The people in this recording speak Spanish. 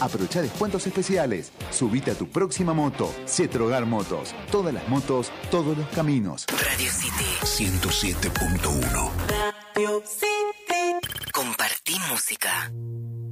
Aprovecha descuentos especiales. Subite a tu próxima moto. Cetrogar Motos. Todas las motos, todos los caminos. Radio City 107.1. Radio City. Compartí música.